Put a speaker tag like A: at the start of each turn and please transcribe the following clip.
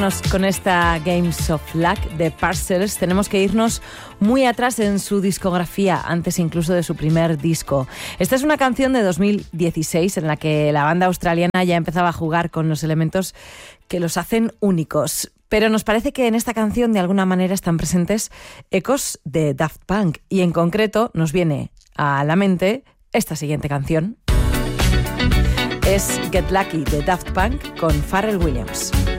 A: Con esta Games of Luck de Parcels tenemos que irnos muy atrás en su discografía, antes incluso de su primer disco. Esta es una canción de 2016 en la que la banda australiana ya empezaba a jugar con los elementos que los hacen únicos. Pero nos parece que en esta canción de alguna manera están presentes ecos de Daft Punk y en concreto nos viene a la mente esta siguiente canción. Es Get Lucky de Daft Punk con Pharrell Williams.